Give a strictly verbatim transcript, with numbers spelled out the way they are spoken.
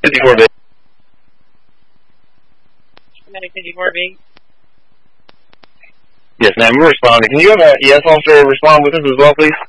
fifty-four B. Medic fifty-four B. Yes, ma'am, we're responding. Can you have a E S officer respond with us as well, please?